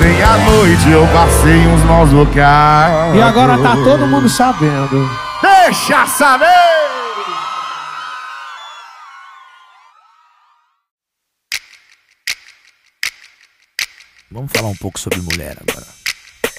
meia-noite eu passei uns maus bocados. E agora tá todo mundo sabendo. Deixa saber! Vamos falar um pouco sobre mulher agora.